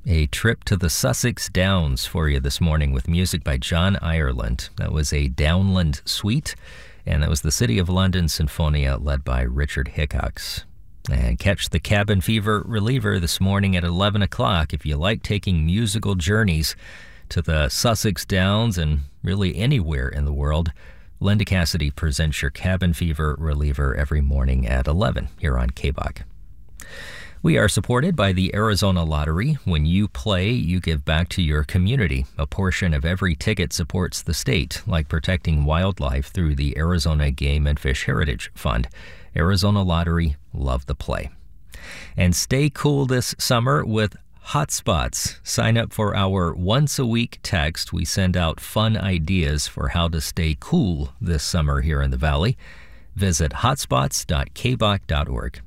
A trip to the Sussex Downs for you this morning with music by John Ireland. That was a Downland suite, and that was the City of London Sinfonia led by Richard Hickox. And catch the Cabin Fever Reliever this morning at 11 o'clock if you like taking musical journeys to the Sussex Downs and really anywhere in the world. Linda Cassidy presents your Cabin Fever Reliever every morning at 11 here on KBOC. We are supported by the Arizona Lottery. When you play, you give back to your community. A portion of every ticket supports the state, like protecting wildlife through the Arizona Game and Fish Heritage Fund. Arizona Lottery, love the play. And stay cool this summer with Hotspots. Sign up for our once-a-week text. We send out fun ideas for how to stay cool this summer here in the Valley. Visit hotspots.kbok.org.